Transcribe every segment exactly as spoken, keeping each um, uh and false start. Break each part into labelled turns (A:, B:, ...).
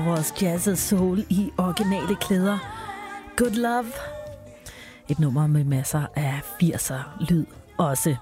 A: Vores jazz og soul i originale klæder. Good Love. Et nummer med masser af firser lyd også.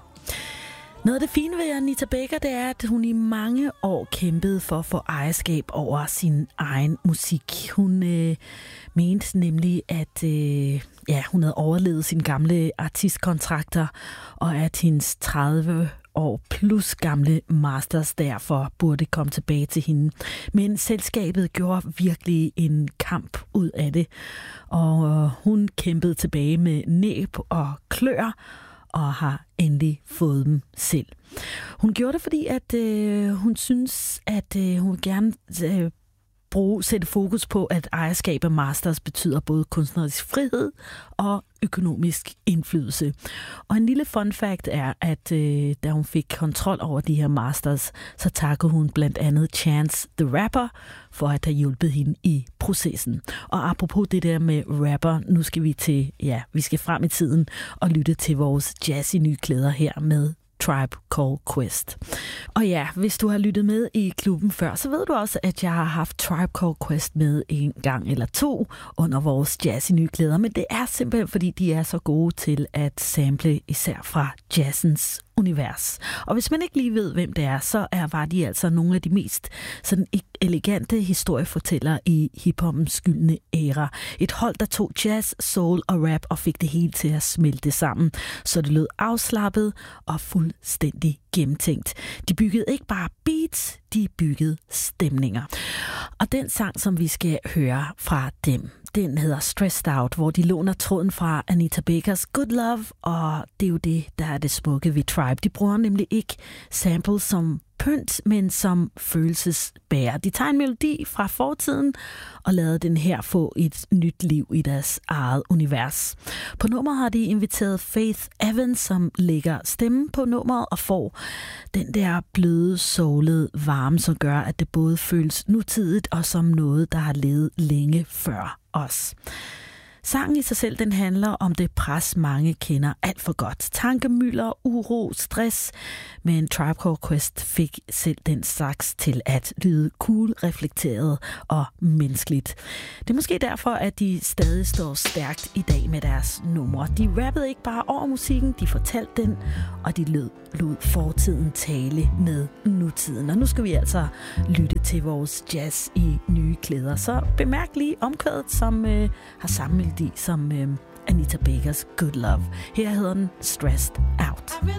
A: Noget af det fine ved Anita Baker, det er, at hun i mange år kæmpede for at få ejerskab over sin egen musik. Hun øh, mente nemlig, at øh, ja, hun havde overlevet sine gamle artistkontrakter, og at hendes tredive år plus gamle masters derfor burde komme tilbage til hende. Men selskabet gjorde virkelig en kamp ud af det, og øh, hun kæmpede tilbage med næb og klør, og har endelig fået dem selv. Hun gjorde det, fordi at øh, hun synes, at øh, hun vil gerne øh, bruge, sætte fokus på, at ejerskab af masters betyder både kunstnerisk frihed og økonomisk indflydelse. Og en lille fun fact er, at øh, da hun fik kontrol over de her masters, så takkede hun blandt andet Chance the Rapper for at have hjulpet hende i processen. Og apropos det der med rapper, nu skal vi til, ja, vi skal frem i tiden og lytte til vores jazzy nye klæder her med Tribe Called Quest. Og ja, hvis du har lyttet med i klubben før, så ved du også, at jeg har haft Tribe Called Quest med en gang eller to under vores jazzy nye klæder, men det er simpelthen, fordi de er så gode til at sample især fra jazzens univers. Og hvis man ikke lige ved, hvem det er, så er, var de altså nogle af de mest sådan elegante historiefortællere i hiphoppens gyldne æra. Et hold, der tog jazz, soul og rap og fik det hele til at smelte sammen, så det lød afslappet og fuldstændig gennemtænkt. De byggede ikke bare beats, de byggede stemninger. Og den sang, som vi skal høre fra dem, den hedder Stressed Out, hvor de låner tråden fra Anita Bakers Good Love, og det er jo det, der er det smukke ved Tribe. De bruger nemlig ikke samples som pynt, men som følelsesbærer. De tager en melodi fra fortiden og lader den her få et nyt liv i deres eget univers. På nummeret har de inviteret Faith Evans, som lægger stemmen på nummeret og får den der bløde, soulede varme, som gør, at det både føles nutidigt og som noget, der har levet længe før os. Sangen i sig selv, den handler om det pres, mange kender alt for godt. Tankemylder, uro, stress. Men Tribe Called Quest fik selv den slags til at lyde cool, reflekteret og menneskeligt. Det er måske derfor, at de stadig står stærkt i dag med deres numre. De rappede ikke bare over musikken, de fortalte den, og de lød, lød fortiden tale med nutiden. Og nu skal vi altså lytte til vores jazz i nye klæder. Så bemærk lige omkvædet, som øh, har samme melodi som øh, Anita Bakers Good Love. Her hedder den Stressed Out.